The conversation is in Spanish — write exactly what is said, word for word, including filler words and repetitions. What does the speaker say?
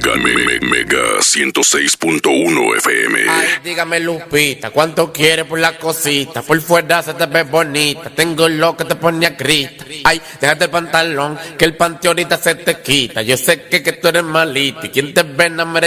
Mega, me, me, Mega ciento seis punto uno F M. Ay, dígame Lupita, ¿cuánto quieres por la cosita? Por fuera se te ve bonita, tengo lo que te pone a grita. Ay, déjate el pantalón, que el panty ahorita se te quita. Yo sé que, que tú eres malita y quien te ve no merece